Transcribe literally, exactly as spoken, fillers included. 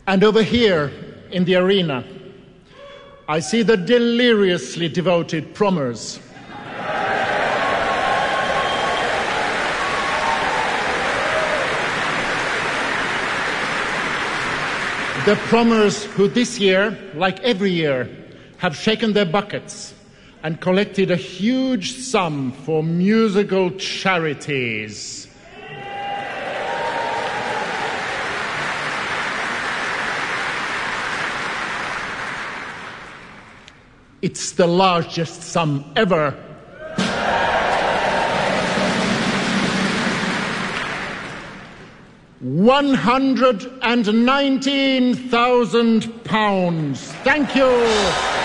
And over here in the arena, I see the deliriously devoted Promers. The Promers who this year, like every year, have shaken their buckets and collected a huge sum for musical charities. It's the largest sum ever. one hundred nineteen thousand pounds. Thank you.